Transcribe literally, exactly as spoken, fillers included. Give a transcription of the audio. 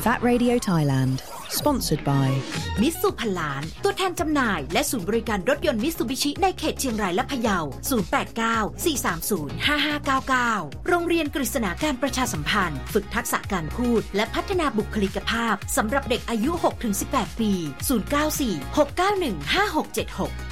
That Radio Thailand Sponsored by มิตซูพันล้านตัวแทนจำหน่ายและศูนย์บริการรถยนต์มิตซูบิชิในเขตเชียงรายและพะเยา ศูนย์ แปด เก้า สี่ สาม ศูนย์ ห้า ห้า เก้า เก้า โรงเรียนกฤษณาการประชาสัมพันธ์ฝึกทักษะการพูดและพัฒนาบุคลิกภาพสำหรับเด็กอายุ หกถึงสิบแปด ปี ศูนย์ เก้า สี่ หก เก้า หนึ่ง ห้า หก เจ็ด หก